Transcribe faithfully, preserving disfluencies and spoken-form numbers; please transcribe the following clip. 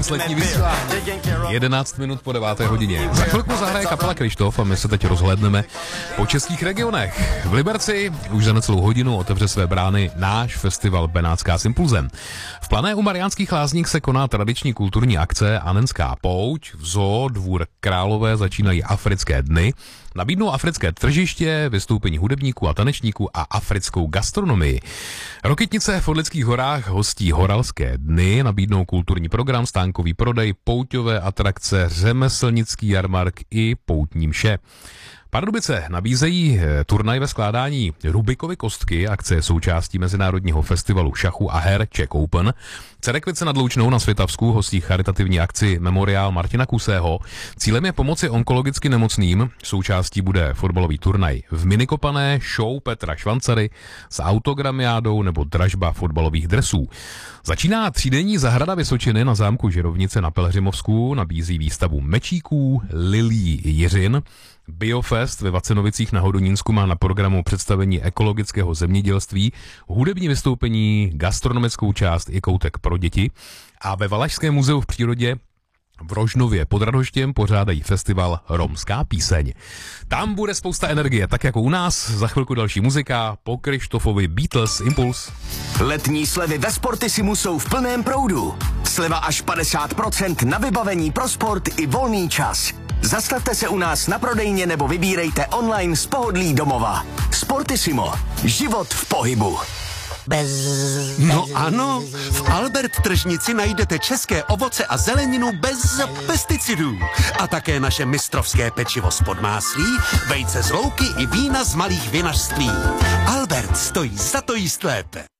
letní vysílání. jedenáct minut po deváté hodině. Za chvilku zahraje kapela Kryštof a my se teď rozhlédneme po českých regionech. V Liberci už za necelou hodinu otevře své brány náš festival Benátská s impulzem. V Plané u Mariánských Lázních se koná tradiční kulturní akce Anenská pouť. V Zoo Dvůr Králové začínají africké dny. Nabídnou africké tržiště, vystoupení hudebníků a tanečníků a africkou gastronomii. Rokytnice v Orlických horách hostí Horalské dny, nabídnou kulturní program, stánkový prodej, pouťové atrakce, řemeslnický jarmark i poutní mše. Pardubice nabízejí turnaj ve skládání Rubikovy kostky, akce je součástí mezinárodního festivalu šachu a her Czech Open. Cerekvice nad Loučnou na Svitavsku hostí charitativní akci Memoriál Martina Kusého. Cílem je pomoci onkologicky nemocným, součástí bude fotbalový turnaj v Minikopané, show Petra Švancary s autogramiádou nebo dražba fotbalových dresů. Začíná třídenní zahrada Vysočiny na zámku Žirovnice na Pelhřimovsku, nabízí výstavu mečíků, lilí, jiřin. Biofest ve Vacenovicích na Hodonínsku má na programu představení ekologického zemědělství, hudební vystoupení, gastronomickou část i koutek pro děti. A ve Valašském muzeu v přírodě v Rožnově pod Radhoštěm pořádají festival Romská píseň. Tam bude spousta energie, tak jako u nás. Za chvilku další muzika, po Kryštofovi Beatles Impuls. Letní slevy ve Sportissimu jsou v plném proudu. Sleva až padesát procent na vybavení pro sport i volný čas. Zastavte se u nás na prodejně nebo vybírejte online z pohodlí domova. Sportissimo. Život v pohybu. Bez... No ano, v Albert tržnici najdete české ovoce a zeleninu bez pesticidů. A také naše mistrovské pečivo z Podmáslí, vejce z louky i vína z malých vinařství. Albert stojí za to jíst lépe.